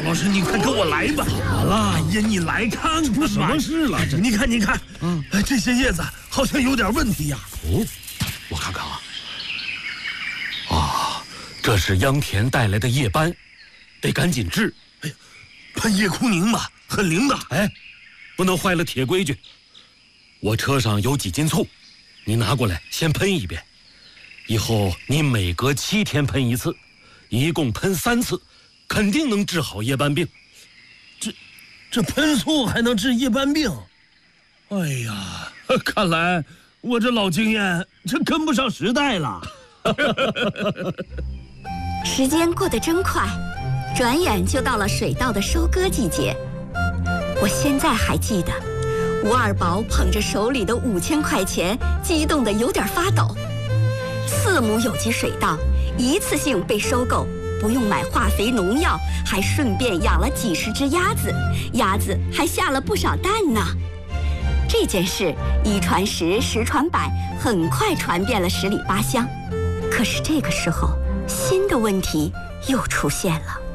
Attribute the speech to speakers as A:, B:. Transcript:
A: 老师，你快跟我来吧！
B: 怎么了？
A: 哎呀，你来看看吧！
B: 什么事了？
A: 你看，这些叶子好像有点问题呀。
B: 哦，我看看啊。啊，这是秧田带来的叶斑，得赶紧治。
A: 哎呀，喷叶枯宁吧，很灵的。
B: 哎，不能坏了铁规矩。我车上有几斤醋，你拿过来先喷一遍。以后你每隔7天喷一次，一共喷3次，肯定能治好叶斑病。
A: 这喷醋还能治叶斑病？哎呀，看来我这老经验这跟不上时代了。
C: 时间过得真快，转眼就到了水稻的收割季节。我现在还记得，吴二宝捧着手里的5000块钱，激动得有点发抖。4亩有机水稻一次性被收购，不用买化肥农药，还顺便养了几10只鸭子，鸭子还下了不少蛋呢。这件事一传十，十传百，很快传遍了10里8乡。可是这个时候，新的问题又出现了。